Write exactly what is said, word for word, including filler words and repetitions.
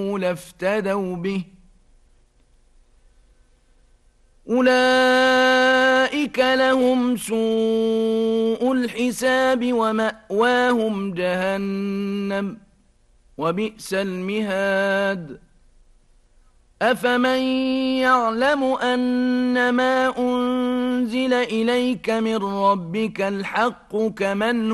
لافتدوا به أولئك لهم سوء الحساب ومأواهم جهنم وبئس المهاد أفمن يعلم أنما أنزل إليك من ربك الحق كمن